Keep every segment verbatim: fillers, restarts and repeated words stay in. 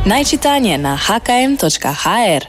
Najčitanije na ha ka em točka ha er.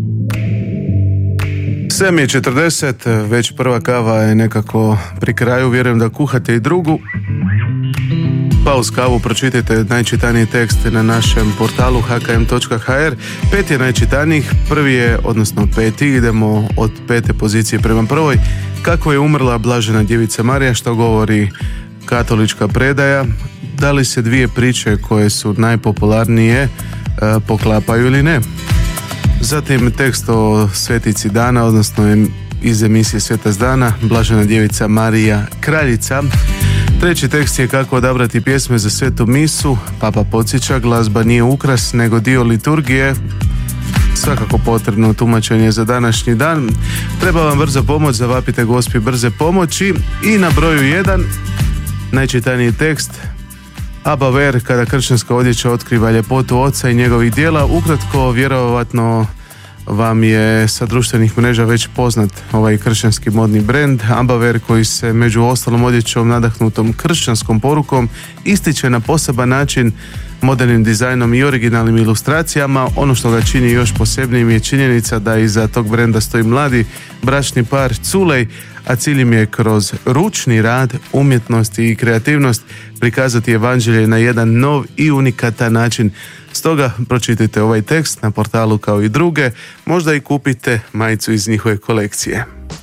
sedam je četrdeset, već prva kava je nekako pri kraju, vjerujem da kuhate i drugu. Pa uz kavu pročitajte najčitaniji tekst na našem portalu ha ka em točka ha er. Pet je najčitanijih, prvi je, odnosno peti, idemo od pete pozicije prema prvoj. Kako je umrla Blažena djevica Marija, što govori katolička predaja, da li se dvije priče koje su najpopularnije e, poklapaju ili ne. Zatim tekst o svetici dana, odnosno iz emisije Svetac dana, Blažena djevica Marija kraljica. Treći tekst je kako odabrati pjesme za svetu misu, Papa podsjeća, glazba nije ukras nego dio liturgije, svakako potrebno tumačenje za današnji dan. Treba vam brza pomoć, zavapite Gospi brze pomoći. I na broju jedan, najčitaniji tekst, Abba Ver, kada kršćanska odjeća otkriva ljepotu oca i njegovih djela. Ukratko, vjerovatno vam je sa društvenih mreža već poznat ovaj kršćanski modni brend Abba Ver, koji se među ostalom odjećom nadahnutom kršćanskom porukom ističe na poseban način modernim dizajnom i originalnim ilustracijama. Ono što ga čini još posebnijim je činjenica da iza tog brenda stoji mladi bračni par Culej, a cilj im je kroz ručni rad, umjetnost i kreativnost prikazati evanđelje na jedan nov i unikatan način. Stoga pročitajte ovaj tekst na portalu kao i druge, možda i kupite majicu iz njihove kolekcije.